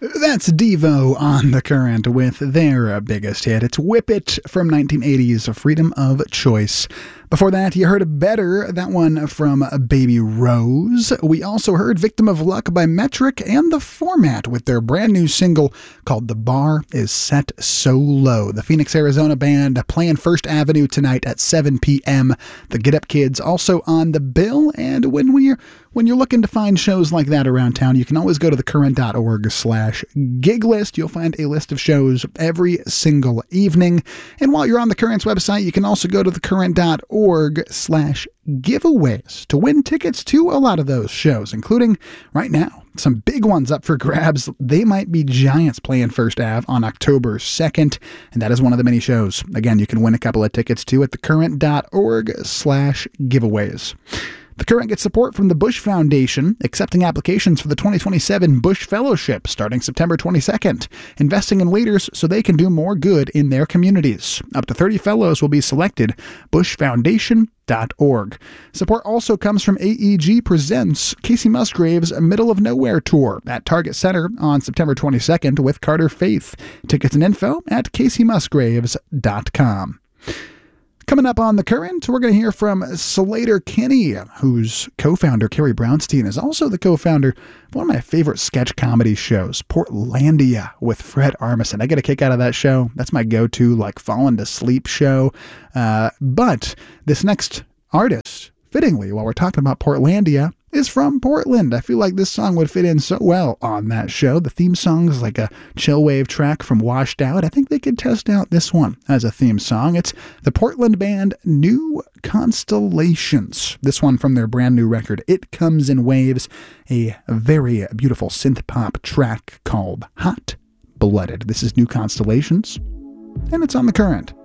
That's Devo on The Current with their biggest hit. It's Whip It from 1980's Freedom of Choice. Before that, you heard Better, that one from Baby Rose. We also heard Victim of Luck by Metric and The Format with their brand new single called The Bar Is Set So Low. The Phoenix, Arizona band playing First Avenue tonight at 7 p.m. The Get Up Kids also on the bill. And when you're looking to find shows like that around town, you can always go to thecurrent.org/gig list. You'll find a list of shows every single evening. And while you're on the Current's website, you can also go to thecurrent.org/giveaways to win tickets to a lot of those shows, including right now, some big ones up for grabs. They Might Be Giants playing First Ave on October 2nd, and that is one of the many shows. Again, you can win a couple of tickets too at thecurrent.org/giveaways. The Current gets support from the Bush Foundation, accepting applications for the 2027 Bush Fellowship starting September 22nd, investing in leaders so they can do more good in their communities. Up to 30 fellows will be selected. bushfoundation.org. Support also comes from AEG Presents Casey Musgraves' Middle of Nowhere Tour at Target Center on September 22nd with Carter Faith. Tickets and info at caseymusgraves.com. Coming up on The Current, we're going to hear from Sleater-Kinney, whose co-founder, Carrie Brownstein, is also the co-founder of one of my favorite sketch comedy shows, Portlandia, with Fred Armisen. I get a kick out of that show. That's my go-to, falling to sleep show. But this next artist, fittingly, while we're talking about Portlandia, is from Portland. I feel like this song would fit in so well on that show. The theme song is like a chill wave track from Washed Out. I think they could test out this one as a theme song. It's the Portland band New Constellations. This one from their brand new record, It Comes in Waves, a very beautiful synth pop track called Hot Blooded. This is New Constellations, and it's on The Current.